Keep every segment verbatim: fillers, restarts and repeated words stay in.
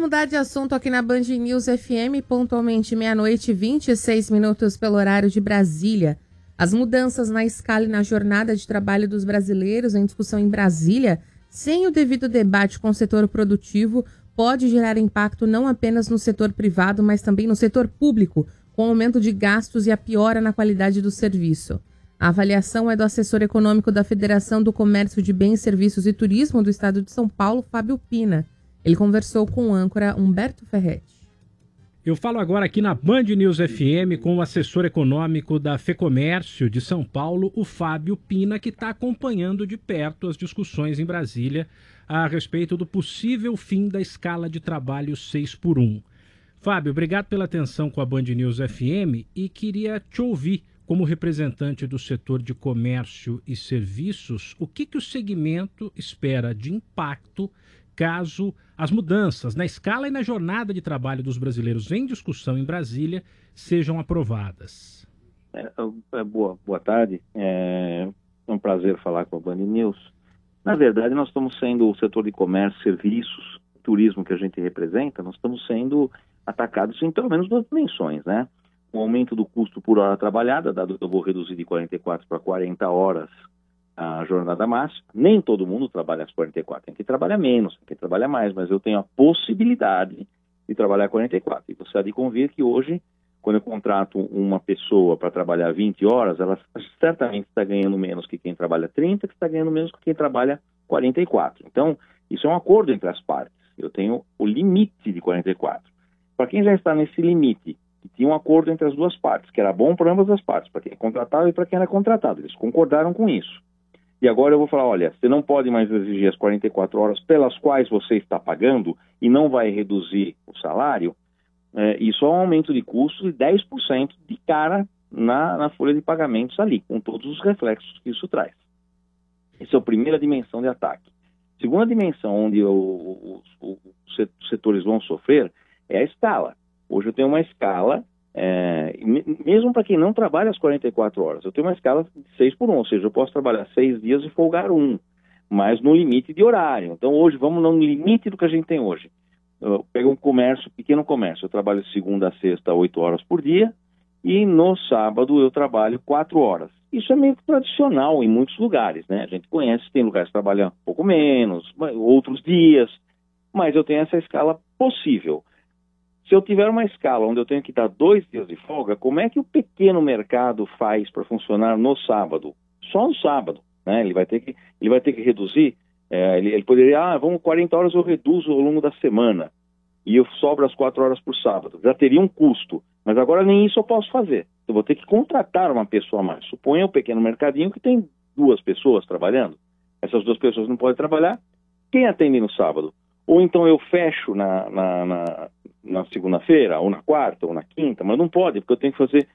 mudar de assunto aqui na Band News F M, pontualmente meia-noite e vinte e seis minutos pelo horário de Brasília. As mudanças na escala e na jornada de trabalho dos brasileiros em discussão em Brasília, sem o devido debate com o setor produtivo, pode gerar impacto não apenas no setor privado, mas também no setor público, com aumento de gastos e a piora na qualidade do serviço. A avaliação é do assessor econômico da Federação do Comércio de Bens, Serviços e Turismo do Estado de São Paulo, Fábio Pina. Ele conversou com o âncora Humberto Ferretti. Eu falo agora aqui na Band News F M com o assessor econômico da FEComércio de São Paulo, o Fábio Pina, que está acompanhando de perto as discussões em Brasília a respeito do possível fim da escala de trabalho seis por um. Fábio, obrigado pela atenção com a Band News F M e queria te ouvir, como representante do setor de comércio e serviços, o que, que o segmento espera de impacto caso as mudanças na escala e na jornada de trabalho dos brasileiros em discussão em Brasília sejam aprovadas. É, é, boa, boa tarde, é um prazer falar com a Band News. Na verdade, nós estamos sendo, o setor de comércio, serviços, turismo que a gente representa, nós estamos sendo atacados em pelo menos duas dimensões, né? O aumento do custo por hora trabalhada, dado que eu vou reduzir de quarenta e quatro para quarenta horas a jornada máxima. Nem todo mundo trabalha as quarenta e quatro, tem que trabalhar menos, tem que trabalhar mais, mas eu tenho a possibilidade de trabalhar quarenta e quatro. E você há de convir que hoje, quando eu contrato uma pessoa para trabalhar vinte horas, ela certamente está ganhando menos que quem trabalha trinta, que está ganhando menos que quem trabalha quarenta e quatro. Então, isso é um acordo entre as partes. Eu tenho o limite de quarenta e quatro. Para quem já está nesse limite, tinha um acordo entre as duas partes, que era bom para ambas as partes, para quem é contratado e para quem era contratado. Eles concordaram com isso. E agora eu vou falar, olha, você não pode mais exigir as quarenta e quatro horas pelas quais você está pagando e não vai reduzir o salário. É, isso é um aumento de custos de dez por cento de cara na, na folha de pagamentos ali, com todos os reflexos que isso traz. Essa é a primeira dimensão de ataque. Segunda dimensão onde o, o, os setores vão sofrer é a escala. Hoje eu tenho uma escala, é, mesmo para quem não trabalha as quarenta e quatro horas, eu tenho uma escala de seis por um, ou seja, eu posso trabalhar seis dias e folgar um, mas no limite de horário. Então hoje, vamos no limite do que a gente tem hoje. Eu pego um comércio, pequeno comércio, eu trabalho de segunda a sexta, oito horas por dia, e no sábado eu trabalho quatro horas. Isso é meio tradicional em muitos lugares, né? A gente conhece, tem lugares que trabalham um pouco menos, outros dias, mas eu tenho essa escala possível. Se eu tiver uma escala onde eu tenho que dar dois dias de folga, como é que o pequeno mercado faz para funcionar no sábado? Só no sábado, né? Ele vai ter que, ele vai ter que reduzir, é, ele, ele poderia, ah, vamos, quarenta horas eu reduzo ao longo da semana e eu sobro as quatro horas por sábado. Já teria um custo, mas agora nem isso eu posso fazer. Eu vou ter que contratar uma pessoa a mais. Suponha um pequeno mercadinho que tem duas pessoas trabalhando. Essas duas pessoas não podem trabalhar. Quem atende no sábado? Ou então eu fecho na, na, na, na segunda-feira, ou na quarta, ou na quinta, mas não pode, porque eu tenho que fazer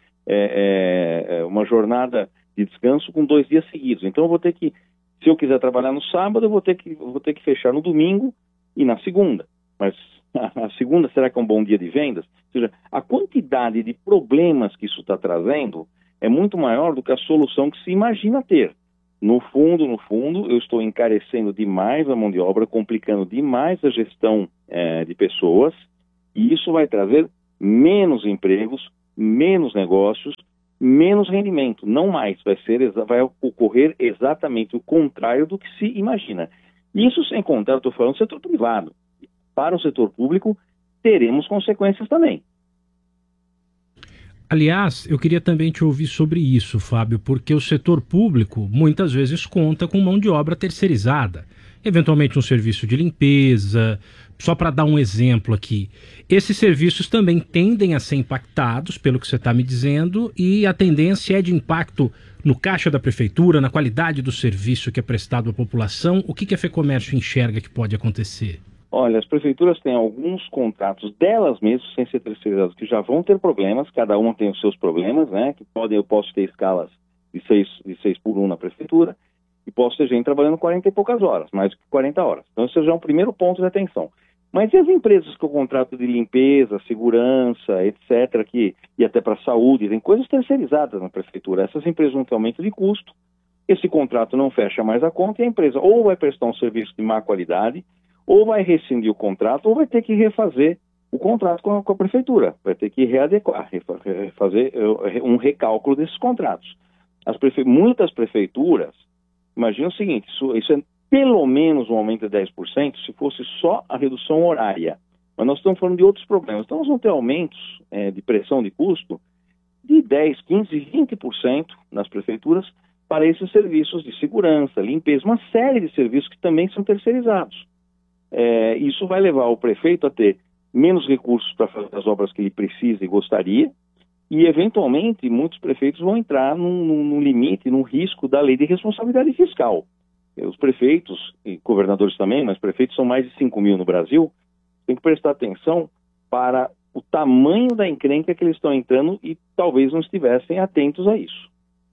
é, é, uma jornada de descanso com dois dias seguidos. Então eu vou ter que, se eu quiser trabalhar no sábado, eu vou ter que, eu vou ter que fechar no domingo e na segunda. Mas a, a segunda, será que é um bom dia de vendas? Ou seja, a quantidade de problemas que isso está trazendo é muito maior do que a solução que se imagina ter. No fundo, no fundo, eu estou encarecendo demais a mão de obra, complicando demais a gestão é, de pessoas, e isso vai trazer menos empregos, menos negócios, menos rendimento, não mais. Vai ser, vai ocorrer exatamente o contrário do que se imagina. Isso sem contar, eu estou falando do setor privado. Para o setor público, teremos consequências também. Aliás, eu queria também te ouvir sobre isso, Fábio, porque o setor público muitas vezes conta com mão de obra terceirizada, eventualmente um serviço de limpeza. Só para dar um exemplo aqui, esses serviços também tendem a ser impactados pelo que você está me dizendo, e a tendência é de impacto no caixa da prefeitura, na qualidade do serviço que é prestado à população. O que, que a FEComércio enxerga que pode acontecer? Olha, as prefeituras têm alguns contratos delas mesmas, sem ser terceirizadas, que já vão ter problemas, cada uma tem os seus problemas, né? Que podem, eu posso ter escalas de seis, de seis por um na prefeitura, e posso ter gente trabalhando quarenta e poucas horas, mais que quarenta horas. Então, esse já é um primeiro ponto de atenção. Mas e as empresas que eu contrato de limpeza, segurança, etcétera, que, e até para saúde, tem coisas terceirizadas na prefeitura. Essas empresas vão ter aumento de custo, esse contrato não fecha mais a conta, e a empresa ou vai prestar um serviço de má qualidade, ou vai rescindir o contrato ou vai ter que refazer o contrato com a, com a prefeitura, vai ter que readequar, fazer um recálculo desses contratos. As prefe... Muitas prefeituras, imagina o seguinte, isso, isso é pelo menos um aumento de dez por cento se fosse só a redução horária. Mas nós estamos falando de outros problemas. Então nós vamos ter aumentos é, de pressão de custo de dez, quinze, vinte por cento nas prefeituras para esses serviços de segurança, limpeza, uma série de serviços que também são terceirizados. É, isso vai levar o prefeito a ter menos recursos para fazer as obras que ele precisa e gostaria, e eventualmente muitos prefeitos vão entrar num, num limite, num risco da lei de responsabilidade fiscal. Os prefeitos, e governadores também, mas prefeitos são mais de cinco mil no Brasil, tem que prestar atenção para o tamanho da encrenca que eles estão entrando e talvez não estivessem atentos a isso.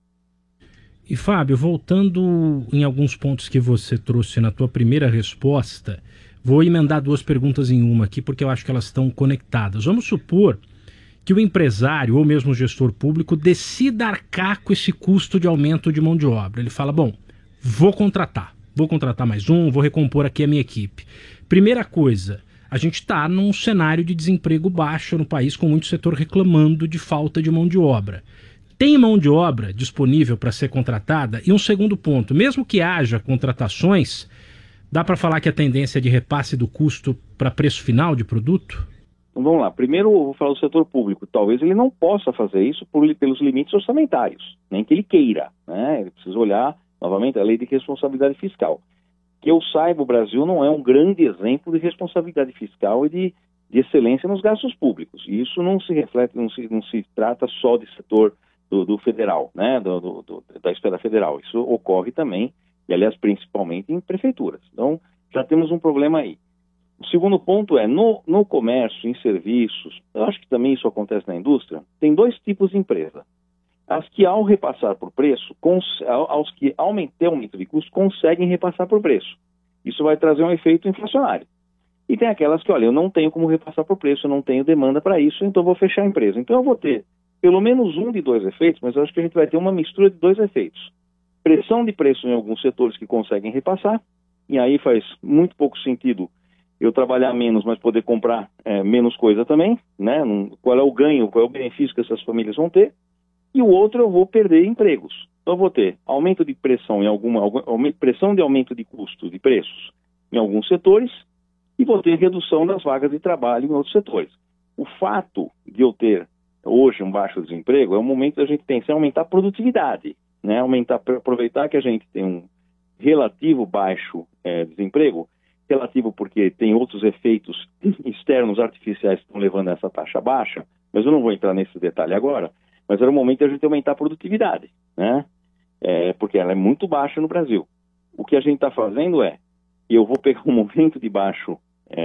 E Fábio, voltando em alguns pontos que você trouxe na tua primeira resposta, vou emendar duas perguntas em uma aqui, porque eu acho que elas estão conectadas. Vamos supor que o empresário ou mesmo o gestor público decida arcar com esse custo de aumento de mão de obra. Ele fala, bom, vou contratar, vou contratar mais um, vou recompor aqui a minha equipe. Primeira coisa, a gente está num cenário de desemprego baixo no país, com muito setor reclamando de falta de mão de obra. Tem mão de obra disponível para ser contratada? E um segundo ponto, mesmo que haja contratações, dá para falar que a tendência é de repasse do custo para preço final de produto? Então vamos lá, primeiro eu vou falar do setor público. Talvez ele não possa fazer isso por, pelos limites orçamentários, nem que ele queira, né? Ele precisa olhar, novamente, a lei de responsabilidade fiscal. Que eu saiba, o Brasil não é um grande exemplo de responsabilidade fiscal e de, de excelência nos gastos públicos. E isso não se reflete, não se, não se trata só de setor do, do federal, né? do, do, do, da esfera federal. Isso ocorre também, e aliás, principalmente em prefeituras. Então, já temos um problema aí. O segundo ponto é, no, no comércio, em serviços, eu acho que também isso acontece na indústria, tem dois tipos de empresa. As que, ao repassar por preço, cons, aos que aumentam o aumento de custo, conseguem repassar por preço. Isso vai trazer um efeito inflacionário. E tem aquelas que, olha, eu não tenho como repassar por preço, eu não tenho demanda para isso, então eu vou fechar a empresa. Então eu vou ter pelo menos um de dois efeitos, mas eu acho que a gente vai ter uma mistura de dois efeitos. Pressão de preço em alguns setores que conseguem repassar, e aí faz muito pouco sentido eu trabalhar menos, mas poder comprar é, menos coisa também, né? Qual é o ganho, qual é o benefício que essas famílias vão ter? E o outro, eu vou perder empregos. Então eu vou ter aumento de pressão em alguma, alguma pressão de aumento de custo de preços em alguns setores e vou ter redução das vagas de trabalho em outros setores. O fato de eu ter hoje um baixo desemprego é o momento da gente pensar em aumentar a produtividade, né? Aumentar, aproveitar que a gente tem um relativo baixo é, desemprego, relativo porque tem outros efeitos externos artificiais que estão levando a essa taxa baixa, mas eu não vou entrar nesse detalhe agora, mas era o momento de a gente aumentar a produtividade, né? É, porque ela é muito baixa no Brasil. O que a gente está fazendo é, eu vou pegar um momento de baixo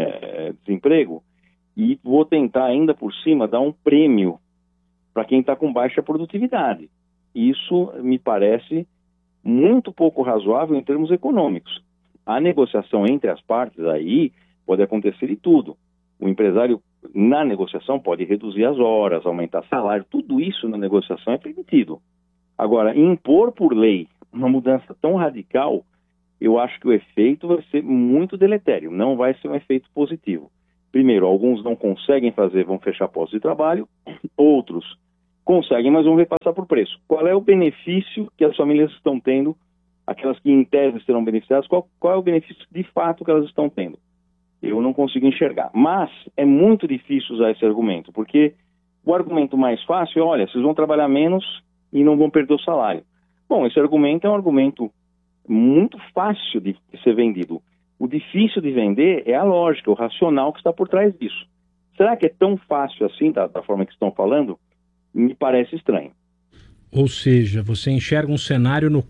é, desemprego e vou tentar ainda por cima dar um prêmio para quem está com baixa produtividade. Isso me parece muito pouco razoável em termos econômicos. A negociação entre as partes aí pode acontecer de tudo. O empresário, na negociação, pode reduzir as horas, aumentar salário, tudo isso na negociação é permitido. Agora, impor por lei uma mudança tão radical, eu acho que o efeito vai ser muito deletério, não vai ser um efeito positivo. Primeiro, alguns não conseguem fazer, vão fechar postos de trabalho, outros conseguem, mas vão repassar por preço. Qual é o benefício que as famílias estão tendo, aquelas que em tese serão beneficiadas, qual, qual é o benefício de fato que elas estão tendo? Eu não consigo enxergar. Mas é muito difícil usar esse argumento, porque o argumento mais fácil é, olha, vocês vão trabalhar menos e não vão perder o salário. Bom, esse argumento é um argumento muito fácil de ser vendido. O difícil de vender é a lógica, o racional que está por trás disso. Será que é tão fácil assim, da, da forma que estão falando? Me parece estranho. Ou seja, você enxerga um cenário no